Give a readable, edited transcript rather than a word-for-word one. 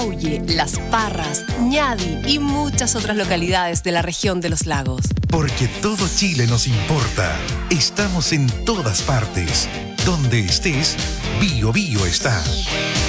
Oye, Las Parras, Ñadi y muchas otras localidades de la región de los lagos. Porque todo Chile nos importa. Estamos en todas partes. Donde estés, Bio Bio está.